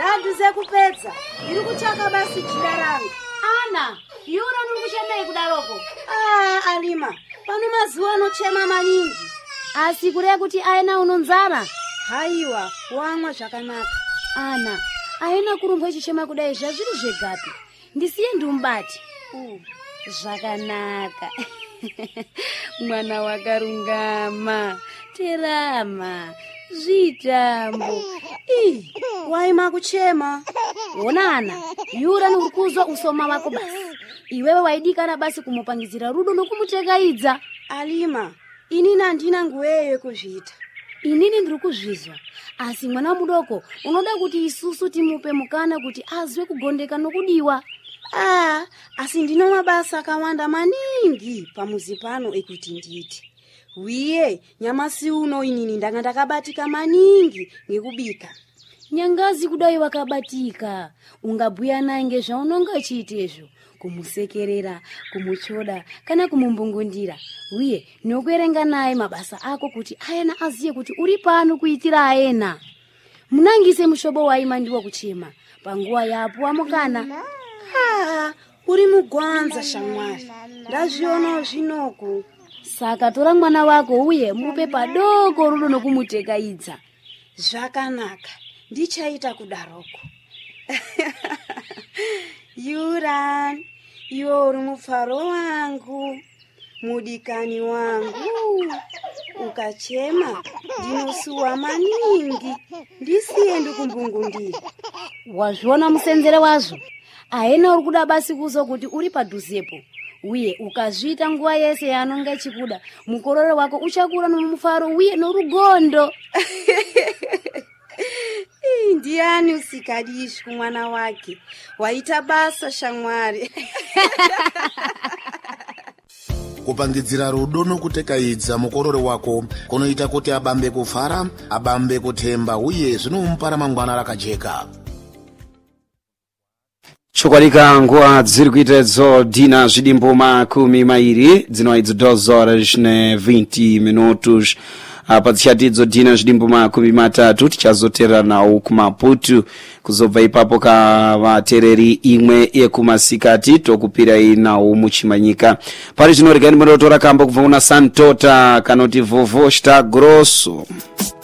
ndaduze kupedza iri kuchaka basi jira rangu. Ana, Yura nikuchemei kudaroko. Alima, pano mazuwa anochema maningi. Asikure kuti aina unonzara. Haiwa, wamwa zvakanaka. Ana, aina kurumbwa chichema kudai zvazviri zvegapi. Ndisiye ndumbati. Zvakanaka. Mwana wakarungama. Terama. Zvitambo. Waima kuchema. Ona Ana, Yura nurikuzwa usoma wako basi. Iwewe waidikana basi kumupangizira rudo nokumuchekaidza. Alima, inini andina nguweyo kuzviita. Inini ndiri kuzvizwa. Asi mwana mudoko unoda kuti isusu timupe mukana kuti azwe kugondeka nokudiwa. Asi ndino mabasa akawanda maningi pamuzi pano ekuti nditi. Wiye, nyamasi uno inini ndanga ndakabatika maningi ngekubika. Nyangazi kudai wakabatika. Ungabhuya naye ngezvaunonga chiitezvo. Kumusekerera, kumuchoda, kana kumumbungundira. Wiye, nokuerenga naye mabasa ako kuti ayena aziye kuti uri pano kuitira ayena. Munangise mushobo waima ndiwo kuchema. Panguwa yapo amukana. Uri mugwanza shamwari. Ndazviona zvinoku. Saka tora mwana wako uye mupe padoko rudo nokumutekaidza. Zvakanaka. Ndichaita kudaroko. Yura, iwe uri mufaro wangu, mudikani wangu. Ukachema, ndinosuwa maningi, ndisiye ndikumbungundira. Wazviona musenzere wazvo? Aena uri kuda basi kuzo kuti uri padhuzepo. Uye ukazvita nguwa yese yanonga chikuda, mukororo wako uchakura nomufaro uye norugondo. Ndiani usikadishi kumwana wake. Waita basa shamwari. Kupangidzira rudo nokutekaidza mukororo wako kunoita kuti abambe kufara, abambe kutemba uye zvinomupa ramangwana rakajeka. Chokwalika nguwa dziri kuitedzo dina zvidimbo 20 dzinoidzi 2 horas ne 20 minutos. Padzichatidzo dina zvidimbo 30 tichazotera nawo kumaputu kuzobva ipapo kavatereri imwe yekumasikati tokupira inawo muchimanyika. Pari zvinoregani munotora kamba kubva kuna Santota kanoti vovo sta grosso.